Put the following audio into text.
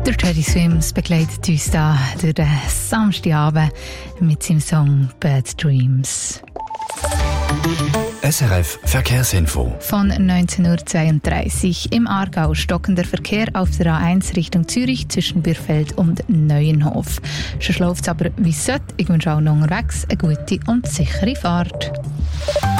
Der Teddy Swims begleitet uns da durch den Samstagabend mit seinem Song Bad Dreams. SRF Verkehrsinfo. Von 19.32 Uhr im Aargau stockender Verkehr auf der A1 Richtung Zürich zwischen Bürfeld und Neuenhof. Schon läuft es aber wie es sollte. Ich wünsche auch noch unterwegs eine gute und sichere Fahrt.